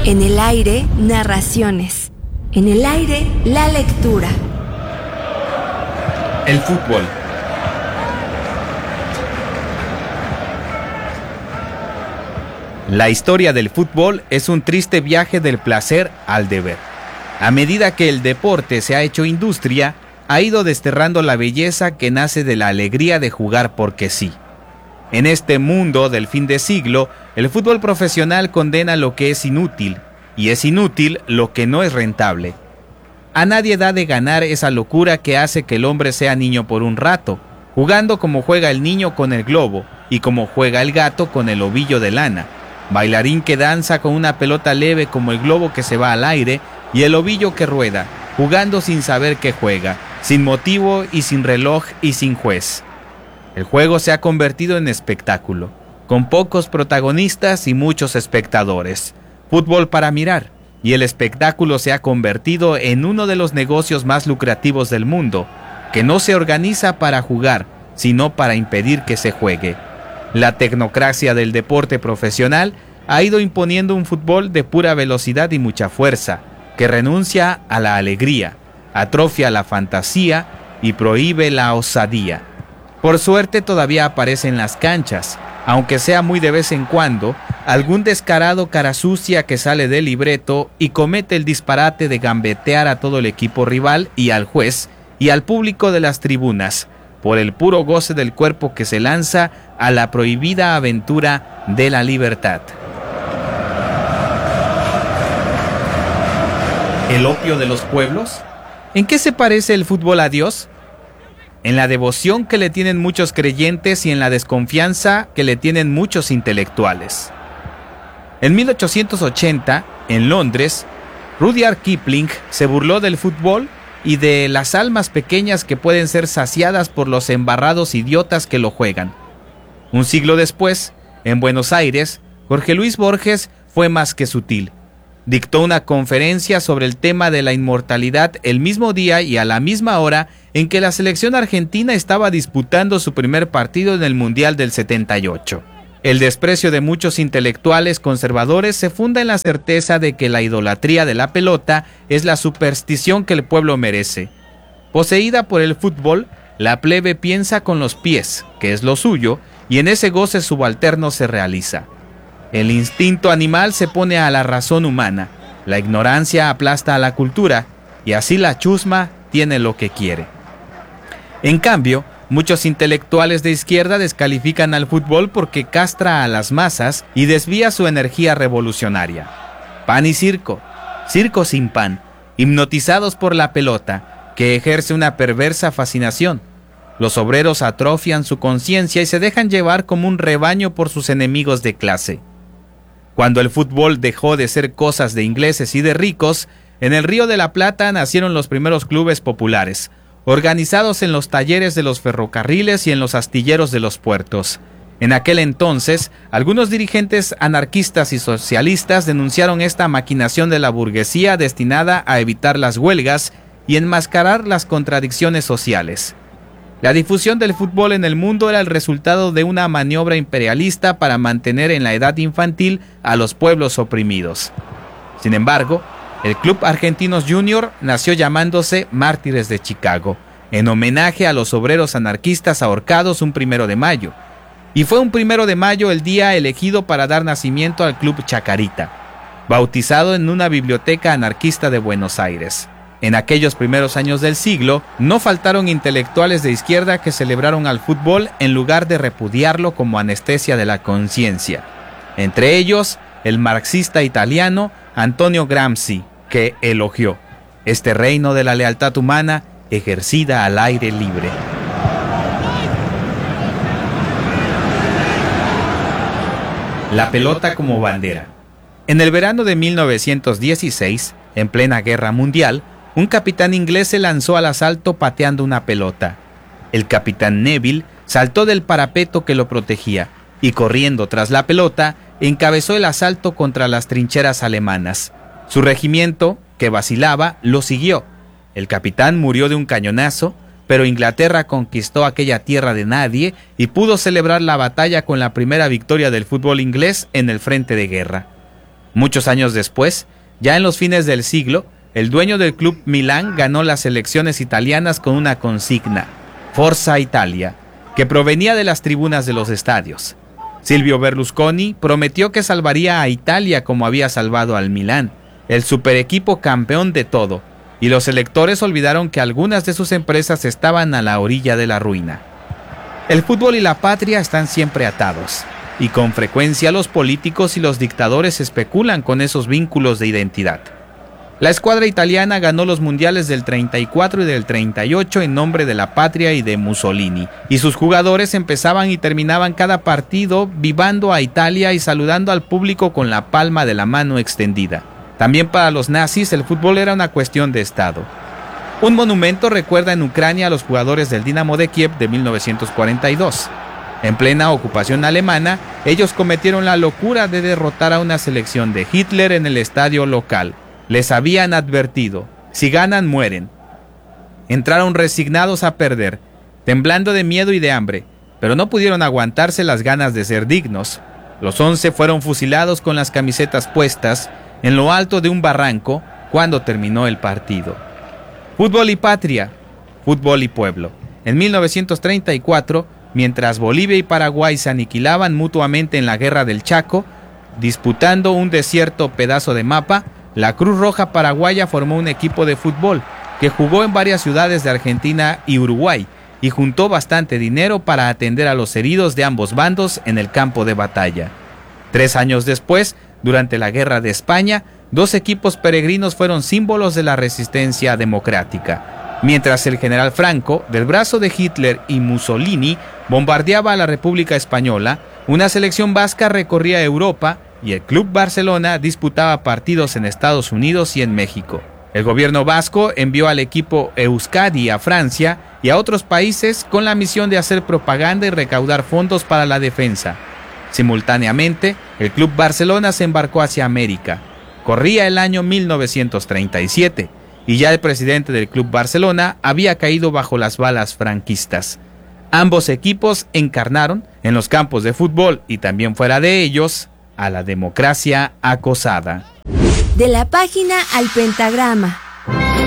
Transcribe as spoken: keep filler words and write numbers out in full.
En el aire, narraciones. En el aire, la lectura. El fútbol. La historia del fútbol es un triste viaje del placer al deber. A medida que el deporte se ha hecho industria, ha ido desterrando la belleza que nace de la alegría de jugar porque sí. En este mundo del fin de siglo, el fútbol profesional condena lo que es inútil, y es inútil lo que no es rentable. A nadie da de ganar esa locura que hace que el hombre sea niño por un rato, jugando como juega el niño con el globo, y como juega el gato con el ovillo de lana, bailarín que danza con una pelota leve como el globo que se va al aire, y el ovillo que rueda, jugando sin saber que juega, sin motivo y sin reloj y sin juez. El juego se ha convertido en espectáculo, con pocos protagonistas y muchos espectadores. Fútbol para mirar, y el espectáculo se ha convertido en uno de los negocios más lucrativos del mundo, que no se organiza para jugar, sino para impedir que se juegue. La tecnocracia del deporte profesional ha ido imponiendo un fútbol de pura velocidad y mucha fuerza, que renuncia a la alegría, atrofia la fantasía y prohíbe la osadía. Por suerte todavía aparece en las canchas, aunque sea muy de vez en cuando, algún descarado cara sucia que sale del libreto y comete el disparate de gambetear a todo el equipo rival y al juez y al público de las tribunas, por el puro goce del cuerpo que se lanza a la prohibida aventura de la libertad. ¿El opio de los pueblos? ¿En qué se parece el fútbol a Dios? En la devoción que le tienen muchos creyentes y en la desconfianza que le tienen muchos intelectuales. En mil ochocientos ochenta, en Londres, Rudyard Kipling se burló del fútbol y de las almas pequeñas que pueden ser saciadas por los embarrados idiotas que lo juegan. Un siglo después, en Buenos Aires, Jorge Luis Borges fue más que sutil. Dictó una conferencia sobre el tema de la inmortalidad el mismo día y a la misma hora en que la selección argentina estaba disputando su primer partido en el Mundial del setenta y ocho. El desprecio de muchos intelectuales conservadores se funda en la certeza de que la idolatría de la pelota es la superstición que el pueblo merece. Poseída por el fútbol, la plebe piensa con los pies, que es lo suyo, y en ese goce subalterno se realiza. El instinto animal se pone a la razón humana, la ignorancia aplasta a la cultura, y así la chusma tiene lo que quiere. En cambio, muchos intelectuales de izquierda descalifican al fútbol porque castra a las masas y desvía su energía revolucionaria. Pan y circo, circo sin pan, hipnotizados por la pelota, que ejerce una perversa fascinación. Los obreros atrofian su conciencia y se dejan llevar como un rebaño por sus enemigos de clase. Cuando el fútbol dejó de ser cosas de ingleses y de ricos, en el Río de la Plata nacieron los primeros clubes populares, organizados en los talleres de los ferrocarriles y en los astilleros de los puertos. En aquel entonces, algunos dirigentes anarquistas y socialistas denunciaron esta maquinación de la burguesía destinada a evitar las huelgas y enmascarar las contradicciones sociales. La difusión del fútbol en el mundo era el resultado de una maniobra imperialista para mantener en la edad infantil a los pueblos oprimidos. Sin embargo, el Club Argentinos Junior nació llamándose Mártires de Chicago, en homenaje a los obreros anarquistas ahorcados un primero de mayo, y fue un primero de mayo el día elegido para dar nacimiento al Club Chacarita, bautizado en una biblioteca anarquista de Buenos Aires. En aquellos primeros años del siglo, no faltaron intelectuales de izquierda que celebraron al fútbol en lugar de repudiarlo como anestesia de la conciencia. Entre ellos, el marxista italiano Antonio Gramsci, que elogió este reino de la lealtad humana ejercida al aire libre. La pelota como bandera. En el verano de mil novecientos dieciséis, en plena guerra mundial, un capitán inglés se lanzó al asalto pateando una pelota. El capitán Neville saltó del parapeto que lo protegía y, corriendo tras la pelota, encabezó el asalto contra las trincheras alemanas. Su regimiento, que vacilaba, lo siguió. El capitán murió de un cañonazo, pero Inglaterra conquistó aquella tierra de nadie y pudo celebrar la batalla con la primera victoria del fútbol inglés en el frente de guerra. Muchos años después, ya en los fines del siglo, el dueño del club Milán ganó las elecciones italianas con una consigna, Forza Italia, que provenía de las tribunas de los estadios. Silvio Berlusconi prometió que salvaría a Italia como había salvado al Milán, el super equipo campeón de todo, y los electores olvidaron que algunas de sus empresas estaban a la orilla de la ruina. El fútbol y la patria están siempre atados, y con frecuencia los políticos y los dictadores especulan con esos vínculos de identidad. La escuadra italiana ganó los mundiales del treinta y cuatro y del treinta y ocho en nombre de la patria y de Mussolini, y sus jugadores empezaban y terminaban cada partido vivando a Italia y saludando al público con la palma de la mano extendida. También para los nazis el fútbol era una cuestión de Estado. Un monumento recuerda en Ucrania a los jugadores del Dinamo de Kiev de mil novecientos cuarenta y dos. En plena ocupación alemana, ellos cometieron la locura de derrotar a una selección de Hitler en el estadio local. Les habían advertido, si ganan mueren. Entraron resignados a perder, temblando de miedo y de hambre, pero no pudieron aguantarse las ganas de ser dignos. Los once fueron fusilados con las camisetas puestas en lo alto de un barranco cuando terminó el partido. Fútbol y patria, fútbol y pueblo. En mil novecientos treinta y cuatro, mientras Bolivia y Paraguay se aniquilaban mutuamente en la Guerra del Chaco, disputando un desierto pedazo de mapa, la Cruz Roja Paraguaya formó un equipo de fútbol que jugó en varias ciudades de Argentina y Uruguay y juntó bastante dinero para atender a los heridos de ambos bandos en el campo de batalla. Tres años después, durante la Guerra de España, dos equipos peregrinos fueron símbolos de la resistencia democrática. Mientras el general Franco, del brazo de Hitler y Mussolini, bombardeaba a la República Española, una selección vasca recorría Europa y el Club Barcelona disputaba partidos en Estados Unidos y en México. El gobierno vasco envió al equipo Euskadi a Francia y a otros países con la misión de hacer propaganda y recaudar fondos para la defensa. Simultáneamente, el Club Barcelona se embarcó hacia América. Corría el año mil novecientos treinta y siete y ya el presidente del Club Barcelona había caído bajo las balas franquistas. Ambos equipos encarnaron, en los campos de fútbol y también fuera de ellos, a la democracia acosada. De la página al pentagrama.